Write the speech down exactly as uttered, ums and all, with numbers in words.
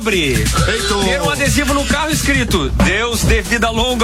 Nobre. Feito. Ter um adesivo no carro escrito: Deus dê vida longa